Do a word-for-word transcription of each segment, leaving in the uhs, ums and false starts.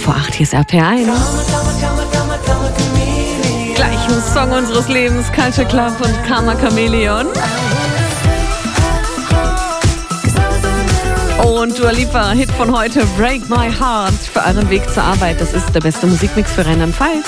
vor acht, hier ist R P R eins. Gleich ein Song unseres Lebens, Culture Club und Karma Chameleon. Und Dua Lipa, Hit von heute, Break My Heart, für euren Weg zur Arbeit. Das ist der beste Musikmix für Rheinland-Pfalz.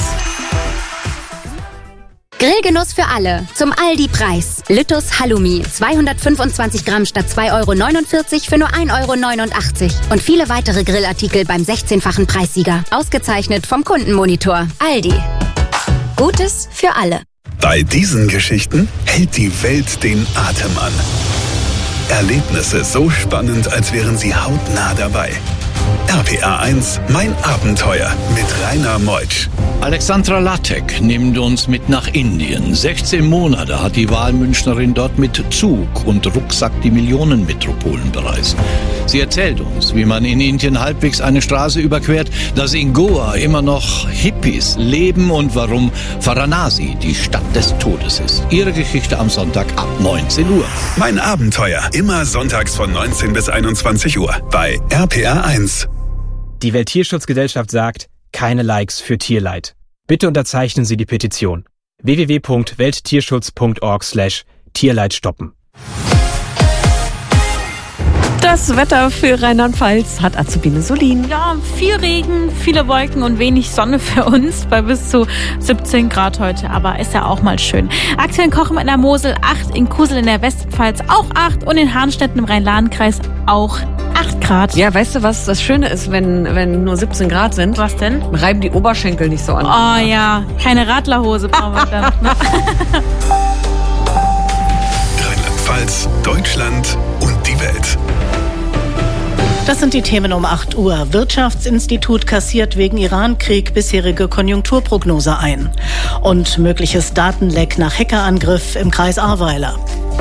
Grillgenuss für alle. Zum Aldi-Preis. Lüttus Halloumi. zweihundertfünfundzwanzig Gramm statt zwei Euro neunundvierzig für nur ein Euro neunundachtzig. Und viele weitere Grillartikel beim sechzehnfachen Preissieger. Ausgezeichnet vom Kundenmonitor. Aldi. Gutes für alle. Bei diesen Geschichten hält die Welt den Atem an. Erlebnisse so spannend, als wären sie hautnah dabei. R P R eins, mein Abenteuer mit Rainer Meutsch. Alexandra Lattek nimmt uns mit nach Indien. sechzehn Monate hat die Wahlmünchnerin dort mit Zug und Rucksack die Millionenmetropolen bereist. Sie erzählt uns, wie man in Indien halbwegs eine Straße überquert, dass in Goa immer noch Hippies leben und warum Varanasi die Stadt des Todes ist. Ihre Geschichte am Sonntag ab neunzehn Uhr. Mein Abenteuer, immer sonntags von neunzehn bis einundzwanzig Uhr bei R P R eins. Die Welttierschutzgesellschaft sagt, keine Likes für Tierleid. Bitte unterzeichnen Sie die Petition. w w w punkt welttierschutz punkt org slash Tierleid stoppen. Das Wetter für Rheinland-Pfalz hat Azubine Solin. Ja, viel Regen, viele Wolken und wenig Sonne für uns bei bis zu siebzehn Grad heute. Aber ist ja auch mal schön. Aktuell in Kochen in der Mosel acht, in Kusel in der Westpfalz auch acht und in Harnstetten im Rhein-Lahn-Kreis auch acht Grad. Ja, weißt du, was das Schöne ist, wenn, wenn nur siebzehn Grad sind? Was denn? Reiben die Oberschenkel nicht so an. Oh ja, keine Radlerhose brauchen wir dann. Ne? Rheinland-Pfalz, Deutschland und die Welt. Das sind die Themen um acht Uhr. Wirtschaftsinstitut kassiert wegen Iran-Krieg bisherige Konjunkturprognose ein. Und mögliches Datenleck nach Hackerangriff im Kreis Ahrweiler.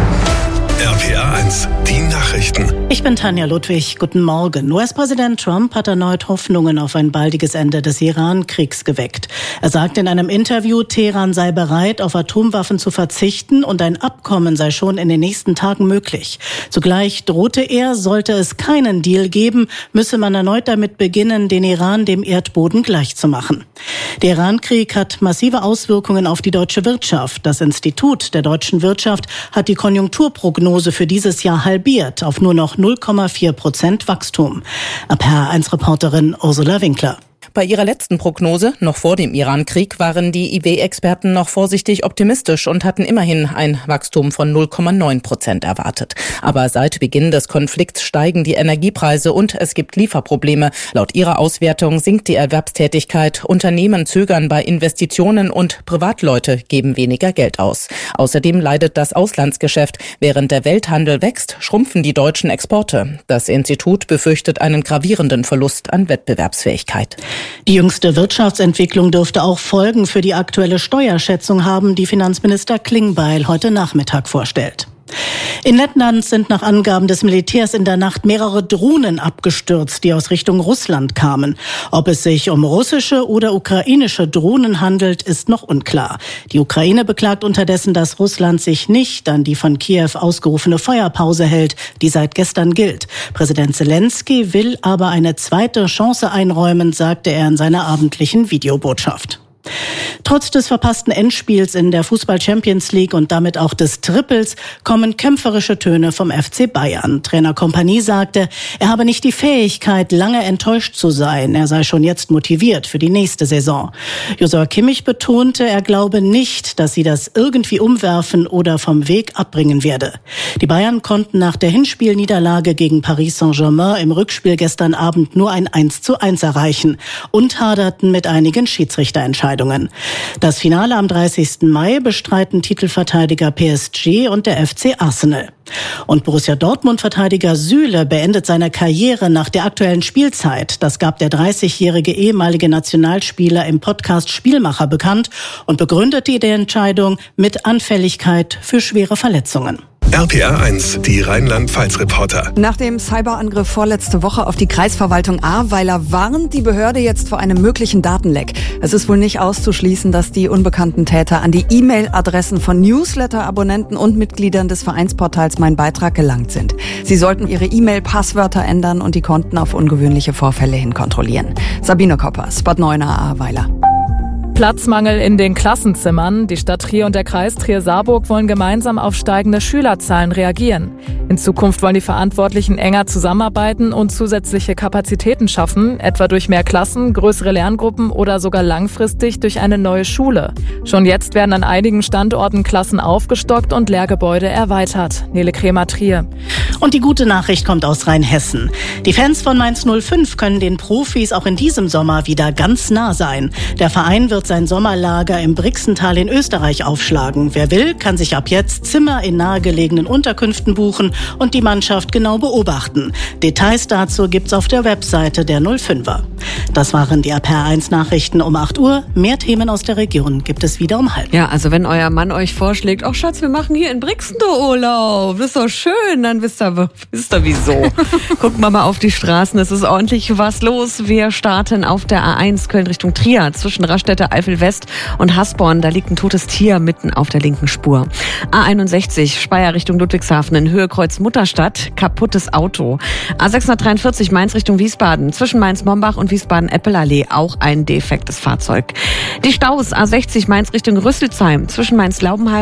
R P R eins, die Nachrichten. Ich bin Tanja Ludwig. Guten Morgen. U S-Präsident Trump hat erneut Hoffnungen auf ein baldiges Ende des Iran-Kriegs geweckt. Er sagte in einem Interview, Teheran sei bereit, auf Atomwaffen zu verzichten und ein Abkommen sei schon in den nächsten Tagen möglich. Zugleich drohte er, sollte es keinen Deal geben, müsse man erneut damit beginnen, den Iran dem Erdboden gleichzumachen. Der Iran-Krieg hat massive Auswirkungen auf die deutsche Wirtschaft. Das Institut der deutschen Wirtschaft hat die Konjunkturprognose für dieses Jahr halbiert auf nur noch null Komma vier Prozent Wachstum. R P R eins-Reporterin Ursula Winkler. Bei ihrer letzten Prognose, noch vor dem Iran-Krieg, waren die I W-Experten noch vorsichtig optimistisch und hatten immerhin ein Wachstum von null Komma neun Prozent erwartet. Aber seit Beginn des Konflikts steigen die Energiepreise und es gibt Lieferprobleme. Laut ihrer Auswertung sinkt die Erwerbstätigkeit, Unternehmen zögern bei Investitionen und Privatleute geben weniger Geld aus. Außerdem leidet das Auslandsgeschäft. Während der Welthandel wächst, schrumpfen die deutschen Exporte. Das Institut befürchtet einen gravierenden Verlust an Wettbewerbsfähigkeit. Die jüngste Wirtschaftsentwicklung dürfte auch Folgen für die aktuelle Steuerschätzung haben, die Finanzminister Klingbeil heute Nachmittag vorstellt. In Lettland sind nach Angaben des Militärs in der Nacht mehrere Drohnen abgestürzt, die aus Richtung Russland kamen. Ob es sich um russische oder ukrainische Drohnen handelt, ist noch unklar. Die Ukraine beklagt unterdessen, dass Russland sich nicht an die von Kiew ausgerufene Feuerpause hält, die seit gestern gilt. Präsident Zelensky will aber eine zweite Chance einräumen, sagte er in seiner abendlichen Videobotschaft. Trotz des verpassten Endspiels in der Fußball-Champions League und damit auch des Triples kommen kämpferische Töne vom F C Bayern. Trainer Kompanie sagte, er habe nicht die Fähigkeit, lange enttäuscht zu sein. Er sei schon jetzt motiviert für die nächste Saison. Joshua Kimmich betonte, er glaube nicht, dass sie das irgendwie umwerfen oder vom Weg abbringen werde. Die Bayern konnten nach der Hinspielniederlage gegen Paris Saint-Germain im Rückspiel gestern Abend nur ein eins zu eins erreichen und haderten mit einigen Schiedsrichterentscheidungen. Das Finale am dreißigsten Mai bestreiten Titelverteidiger P S G und der F C Arsenal. Und Borussia Dortmund-Verteidiger Süle beendet seine Karriere nach der aktuellen Spielzeit. Das gab der dreißigjährige ehemalige Nationalspieler im Podcast Spielmacher bekannt und begründete die Entscheidung mit Anfälligkeit für schwere Verletzungen. R P R eins, die Rheinland-Pfalz-Reporter. Nach dem Cyberangriff vorletzte Woche auf die Kreisverwaltung Ahrweiler warnt die Behörde jetzt vor einem möglichen Datenleck. Es ist wohl nicht auszuschließen, dass die unbekannten Täter an die E-Mail-Adressen von Newsletter-Abonnenten und Mitgliedern des Vereinsportals Mein Beitrag gelangt sind. Sie sollten ihre E-Mail-Passwörter ändern und die Konten auf ungewöhnliche Vorfälle hin kontrollieren. Sabine Koppers, Bad Neuenahr, Ahrweiler. Platzmangel in den Klassenzimmern. Die Stadt Trier und der Kreis Trier-Saarburg wollen gemeinsam auf steigende Schülerzahlen reagieren. In Zukunft wollen die Verantwortlichen enger zusammenarbeiten und zusätzliche Kapazitäten schaffen, etwa durch mehr Klassen, größere Lerngruppen oder sogar langfristig durch eine neue Schule. Schon jetzt werden an einigen Standorten Klassen aufgestockt und Lehrgebäude erweitert. Nele Kremer, Trier. Und die gute Nachricht kommt aus Rheinhessen. Die Fans von Mainz null fünf können den Profis auch in diesem Sommer wieder ganz nah sein. Der Verein wird sein Sommerlager im Brixental in Österreich aufschlagen. Wer will, kann sich ab jetzt Zimmer in nahegelegenen Unterkünften buchen und die Mannschaft genau beobachten. Details dazu gibt's auf der Webseite der null fünfer. Das waren die R P R eins Nachrichten um acht Uhr. Mehr Themen aus der Region gibt es wieder um halb. Ja, also wenn euer Mann euch vorschlägt, ach Schatz, wir machen hier in Brixen Urlaub, das ist doch schön, dann wisst ihr, wisst ihr wieso. Guckt mal mal auf die Straßen, es ist ordentlich was los. Wir starten auf der A eins Köln Richtung Trier zwischen Raststätte Eifel West und Hasborn. Da liegt ein totes Tier mitten auf der linken Spur. A einundsechzig Speyer Richtung Ludwigshafen in Höhe Kreuz Mutterstadt, kaputtes Auto. A sechshundertdreiundvierzig Mainz Richtung Wiesbaden zwischen Mainz-Mombach und Wiesbaden-Eppelallee auch ein defektes Fahrzeug. Die Staus A sechzig Mainz Richtung Rüsselsheim zwischen Mainz-Laubenheim